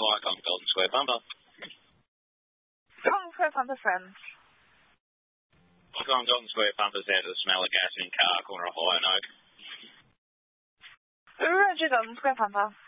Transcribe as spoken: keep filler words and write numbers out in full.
Viacom Golden Square Bumper. Golden Square Bumper friends. Viacom Golden Square Bumper's out of the smell of gas in car, corner of High and Oak. Roger, Golden Square Bumper.